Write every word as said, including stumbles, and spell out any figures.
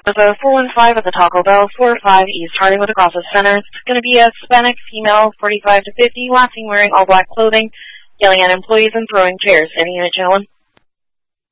The four one five at the Taco Bell, four five East Hardywood across the center. It's going to be a Hispanic female, forty-five to fifty, last seen wearing all black clothing, yelling at employees and throwing chairs. Any unit, gentlemen?